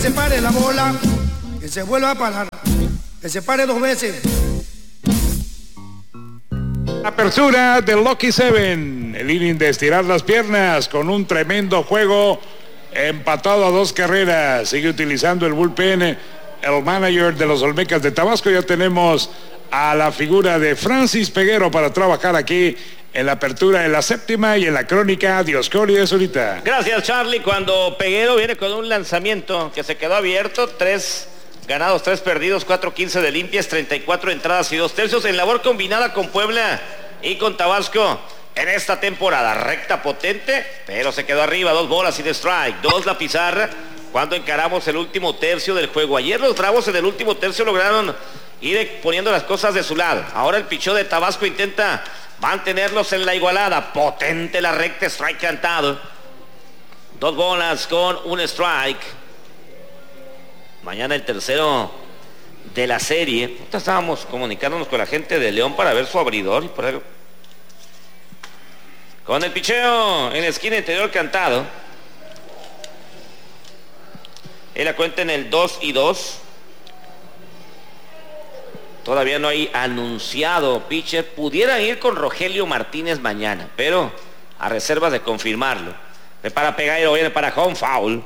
Se pare la bola, que se vuelva a parar, que se pare 2 veces. Apertura del Lucky Seven, el inning de estirar las piernas con un tremendo juego empatado a 2 carreras. Sigue utilizando el bullpen el manager de los Olmecas de Tabasco. Ya tenemos a la figura de Francis Peguero para trabajar aquí en la apertura de la séptima y en la crónica Dioscori de Zurita. Gracias, Charlie. Cuando Peguero viene con un lanzamiento que se quedó abierto, 3 ganados, 3 perdidos, 4-15 de limpias, 34 entradas y 2 tercios en labor combinada con Puebla y con Tabasco en esta temporada. Recta potente, pero se quedó arriba, 2 bolas y de strike, 2 la pizarra cuando encaramos el último tercio del juego. Ayer los Bravos en el último tercio lograron ir poniendo las cosas de su lado. Ahora el pichó de Tabasco intenta mantenerlos en la igualada. Potente la recta, strike cantado. 2 bolas con un strike. Mañana el tercero de la serie. Estábamos comunicándonos con la gente de León para ver su abridor y por algo. Con el picheo en la esquina interior cantado. Él la cuenta en el 2-2. Todavía no hay anunciado pitcher. Pudiera ir con Rogelio Martínez mañana, pero a reservas de confirmarlo. Prepara Peguero, viene para home, foul.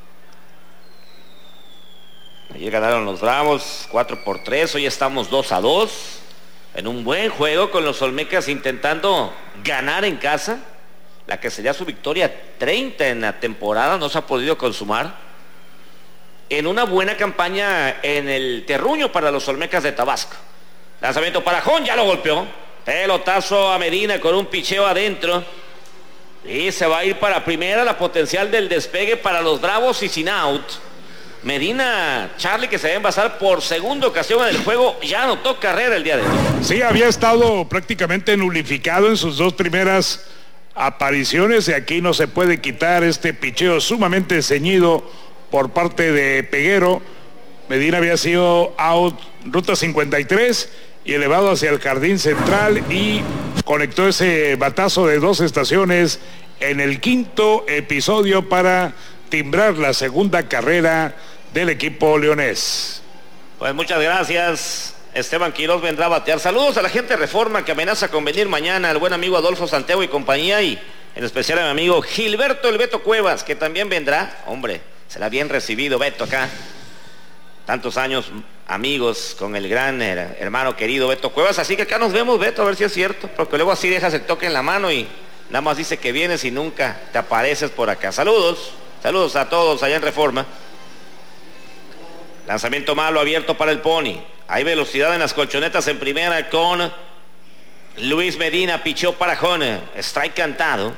Ayer ganaron los Bravos 4-3, hoy estamos 2-2. En un buen juego con los Olmecas intentando ganar en casa. La que sería su victoria 30 en la temporada, no se ha podido consumar. En una buena campaña en el terruño para los Olmecas de Tabasco. Lanzamiento para Jón, ya lo golpeó. Pelotazo a Medina con un picheo adentro. Y se va a ir para primera, la potencial del despegue para los Bravos y sin out. Medina, Charlie, que se va a envasar por segunda ocasión en el juego, ya anotó carrera el día de hoy. Sí, había estado prácticamente nulificado en sus 2 primeras apariciones y aquí no se puede quitar este picheo sumamente ceñido por parte de Peguero. Medina había sido out ruta 53 y elevado hacia el jardín central y conectó ese batazo de 2 estaciones en el 5º episodio para timbrar la segunda carrera del equipo leonés. Pues muchas gracias. Esteban Quiroz vendrá a batear. Saludos a la gente de Reforma que amenaza con venir mañana, al buen amigo Adolfo Santiago y compañía, y en especial a mi amigo Gilberto el Beto Cuevas, que también vendrá. Hombre, será bien recibido Beto acá. Tantos años amigos con el gran hermano querido Beto Cuevas, así que acá nos vemos, Beto, a ver si es cierto, porque luego así dejas el toque en la mano y nada más dice que vienes y nunca te apareces por acá. Saludos a todos allá en Reforma. Lanzamiento malo abierto para el Pony. Hay velocidad en las colchonetas en primera con Luis Medina, pichó para Jone, strike cantado.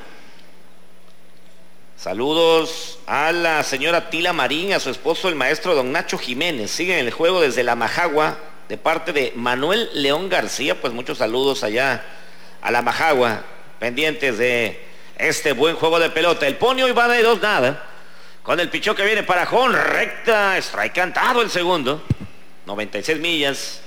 Saludos a la señora Tila Marín, a su esposo el maestro don Nacho Jiménez. Siguen el juego desde La Majagua de parte de Manuel León García. Pues muchos saludos allá a La Majagua, pendientes de este buen juego de pelota. El Pony hoy va de 2-0 con el pichó que viene para Jón, recta, strike cantado el segundo. 96 millas.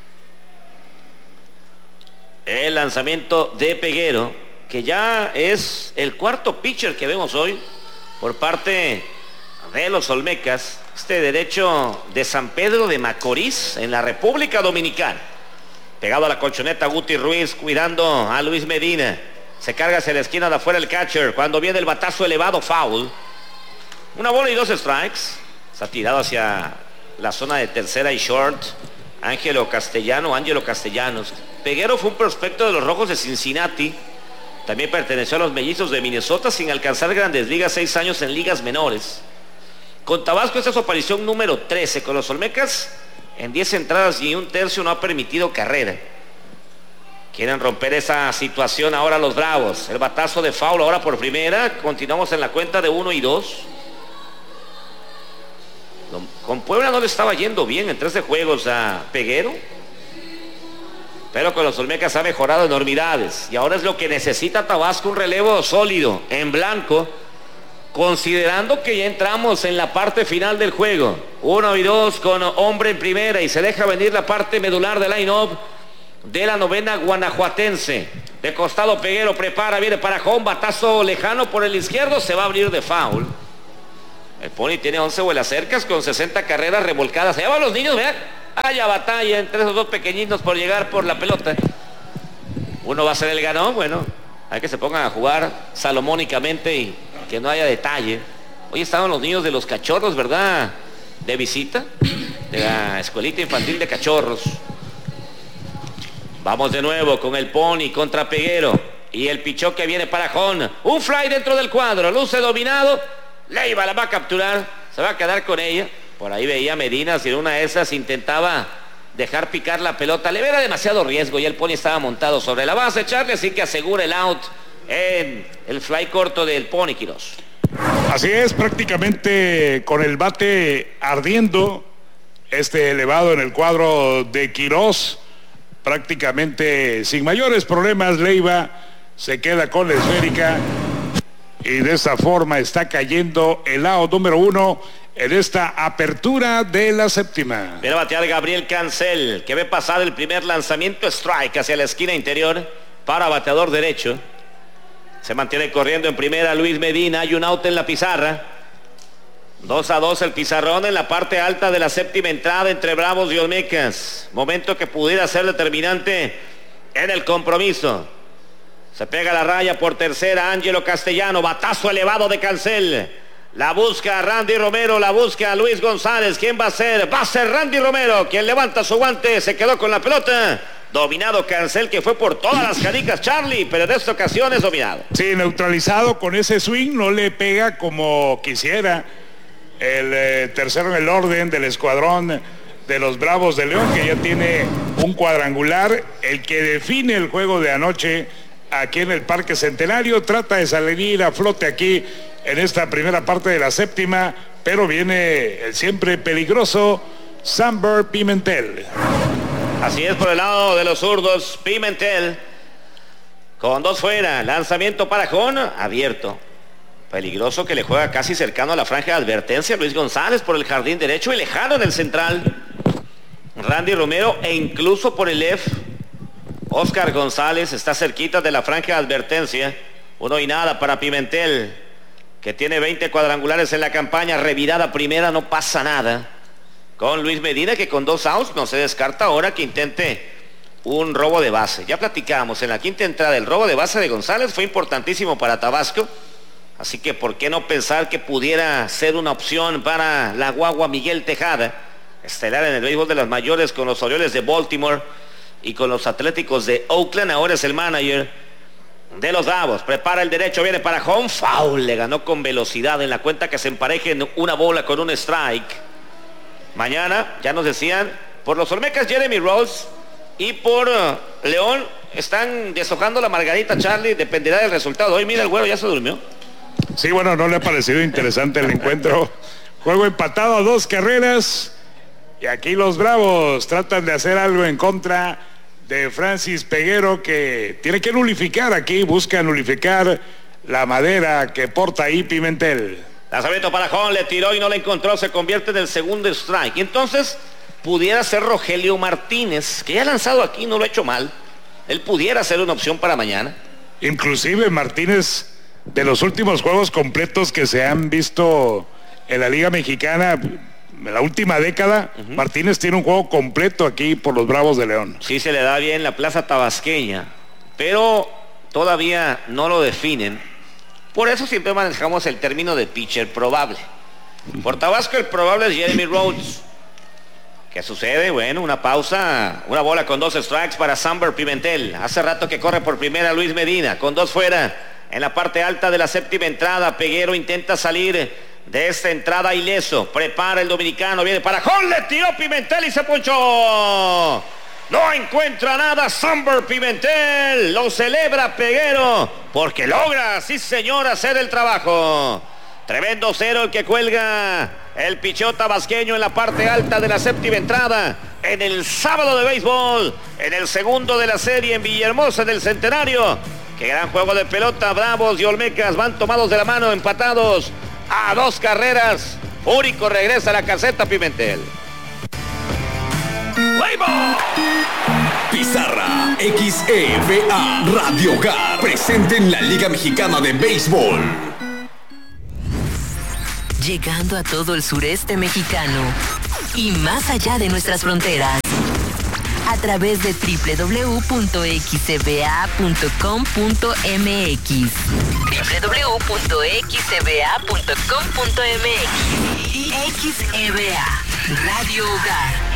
El lanzamiento de Peguero, que ya es el 4º pitcher que vemos hoy por parte de los Olmecas. Este derecho de San Pedro de Macorís en la República Dominicana. Pegado a la colchoneta Guti Ruiz, cuidando a Luis Medina. Se carga hacia la esquina de afuera el catcher. Cuando viene el batazo elevado, foul. 1 bola y 2 strikes. Está tirado hacia la zona de tercera y short. Ángelo Castellanos. Peguero fue un prospecto de los Rojos de Cincinnati. También perteneció a los Mellizos de Minnesota sin alcanzar grandes ligas, 6 años en ligas menores. Con Tabasco esta es su aparición número 13. Con los Olmecas en 10 entradas y 1 tercio no ha permitido carrera. Quieren romper esa situación ahora los Bravos. El batazo de foul ahora por primera. Continuamos en la cuenta de 1 y 2. Con Puebla no le estaba yendo bien en 13 juegos a Peguero, pero con los Olmecas ha mejorado enormidades y ahora es lo que necesita Tabasco, un relevo sólido en blanco, considerando que ya entramos en la parte final del juego. 1 y 2 con hombre en primera y se deja venir la parte medular del line-up de la novena guanajuatense. De costado Peguero prepara, viene para home, batazo lejano por el izquierdo, se va a abrir de foul. El Pony tiene 11 vuelas cercas con 60 carreras revolcadas. Allá van los niños, vean. Haya batalla entre esos dos pequeñitos por llegar por la pelota. Uno va a ser el ganón, bueno, hay que se pongan a jugar salomónicamente y que no haya detalle. Hoy estaban los niños de los cachorros, ¿verdad? De visita, de la escuelita infantil de cachorros. Vamos de nuevo con el Pony contra Peguero. Y el pichó que viene para Jón. Un fly dentro del cuadro, luce dominado. Leiva la va a capturar, se va a quedar con ella. Por ahí veía Medina, si en una de esas intentaba dejar picar la pelota. Le era demasiado riesgo y el Pony estaba montado sobre la base, Charlie, así que asegura el out en el fly corto del Pony Quirós. Así es, prácticamente con el bate ardiendo, elevado en el cuadro de Quirós, prácticamente sin mayores problemas, Leiva se queda con la esférica y de esta forma está cayendo el out número 1 en esta apertura de la séptima. Viene a batear Gabriel Cancel, que ve pasar el primer lanzamiento, strike hacia la esquina interior para bateador derecho. Se mantiene corriendo en primera Luis Medina, hay un out en la pizarra. 2-2 el pizarrón en la parte alta de la séptima entrada entre Bravos y Olmecas. Momento que pudiera ser determinante en el compromiso. Se pega la raya por tercera Ángelo Castellano, batazo elevado de Cancel. La busca Randy Romero, la busca Luis González. ¿Quién va a ser? Va a ser Randy Romero, quien levanta su guante, se quedó con la pelota. Dominado Cancel, que fue por todas las canicas, Charlie, pero en esta ocasión es dominado. Sí, neutralizado con ese swing, no le pega como quisiera el tercero en el orden del escuadrón de los Bravos de León, que ya tiene un cuadrangular, el que define el juego de anoche aquí en el Parque Centenario. Trata de salir a flote aquí en esta primera parte de la séptima, pero viene el siempre peligroso Samber Pimentel. Así es, por el lado de los zurdos, Pimentel con 2 fuera, lanzamiento para Jón, abierto, peligroso, que le juega casi cercano a la franja de advertencia. Luis González por el jardín derecho y lejano en el central Randy Romero, e incluso por el left Oscar González está cerquita de la franja de advertencia. 1-0 para Pimentel, que tiene 20 cuadrangulares en la campaña. Revirada primera, no pasa nada con Luis Medina, que con 2 outs no se descarta ahora que intente un robo de base. Ya platicábamos en la quinta entrada, el robo de base de González fue importantísimo para Tabasco, así que por qué no pensar que pudiera ser una opción para la guagua Miguel Tejada, estelar en el béisbol de las mayores con los Orioles de Baltimore y con los Atléticos de Oakland. Ahora es el manager de los Bravos. Prepara el derecho, viene para home, foul, le ganó con velocidad en la cuenta que se emparejen una bola con un strike. Mañana, ya nos decían, por los Olmecas Jeremy Rose y por León están deshojando la margarita, Charlie, dependerá del resultado. Hoy mira, el güero ya se durmió. Sí, bueno, no le ha parecido interesante el encuentro. Juego empatado a 2 carreras y aquí los Bravos tratan de hacer algo en contra de Francis Peguero, que tiene que nulificar aquí, busca nulificar la madera que porta ahí Pimentel. Lanzamiento para Jón, le tiró y no la encontró, se convierte en el segundo strike. Y entonces pudiera ser Rogelio Martínez, que ya ha lanzado aquí, no lo ha hecho mal. Él pudiera ser una opción para mañana. Inclusive Martínez, de los últimos juegos completos que se han visto en la Liga Mexicana, en la última década, Martínez tiene un juego completo aquí por los Bravos de León. Sí, se le da bien la plaza tabasqueña, pero todavía no lo definen. Por eso siempre manejamos el término de pitcher probable. Por Tabasco el probable es Jeremy Rhodes. ¿Qué sucede? Bueno, una pausa, una bola con 2 strikes para Samber Pimentel. Hace rato que corre por primera Luis Medina, con 2 fuera. En la parte alta de la séptima entrada, Peguero intenta salir de esta entrada ileso. Prepara el dominicano, viene para Jón, le tiró Pimentel y se ponchó. No encuentra nada Samber Pimentel, lo celebra Peguero porque logra, sí señor, hacer el trabajo. Tremendo 0 el que cuelga el pichón tabasqueño en la parte alta de la séptima entrada en el sábado de béisbol, en el segundo de la serie en Villahermosa, en el Centenario. Qué gran juego de pelota. Bravos y Olmecas van tomados de la mano, empatados a 2 carreras. Úrico regresa a la caseta Pimentel. Pizarra XEVA Radio Hogar, presente en la Liga Mexicana de Béisbol. llegando a todo el sureste mexicano y más allá de nuestras fronteras. A través de www.xcba.com.mx www.xcba.com.mx y XEBA, Radio Hogar.